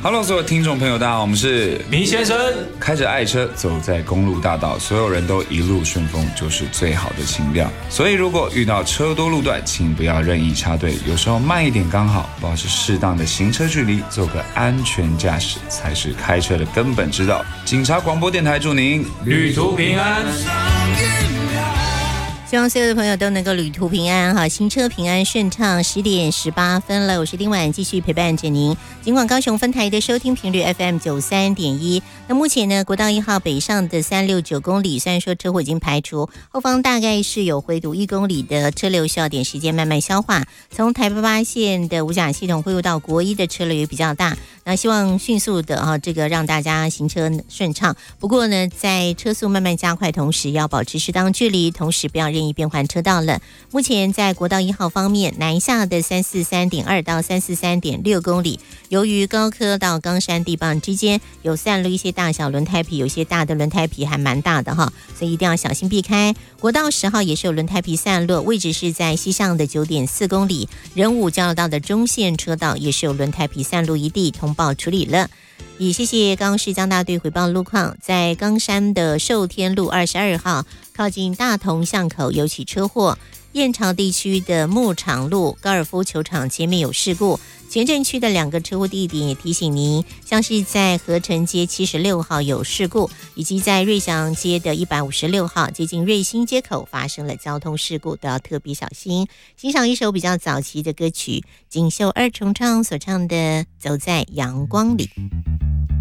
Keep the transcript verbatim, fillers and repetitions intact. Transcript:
Hello， 所有听众朋友，大家好，我们是米先生。 开着爱车走在公路大道，所有人都一路顺风，就是最好的情调。所以如果遇到车多路段，请不要任意插队，有时候慢一点刚好，保持适当的行车距离，做个安全驾驶才是开车的根本之道。警察广播电台祝您旅途平安。 希望所有的朋友都能够旅途平安哈，行车平安顺畅。十点十八分了，我是丁婉，继续陪伴着您。尽管高雄分台的收听频率 F M 九三点一，那目前呢，国道一号北上的三六九公里，虽然说车祸已经排除，后方大概是有回堵一公里的车流，需要点时间慢慢消化。从台八八线的五甲系统汇入到国一的车流也比较大，那希望迅速的哈，这个让大家行车顺畅。不过呢，在车速慢慢加快同时，要保持适当距离，同时不要任意变换车道了。目前在国道一号方面，南下的三四三点二到三四三点六公里，由于高科到冈山地磅之间有散落一些大小轮胎皮，有些大的轮胎皮还蛮大的哈，所以一定要小心避开。国道十号也是有轮胎皮散落，位置是在西上的九点四公里，仁武交流道的中线车道也是有轮胎皮散落一地，通报处理了。也谢谢高雄市交大队回报路况，在冈山的寿天路二十二号靠近大同巷口有起车祸，燕巢地区的牧场路高尔夫球场前面有事故，前镇区的两个车祸地点也提醒您，像是在合成街七十六号有事故，以及在瑞祥街的一百五十六号接近瑞兴街口发生了交通事故，都要特别小心。欣赏一首比较早期的歌曲，锦绣二重唱所唱的《走在阳光里》。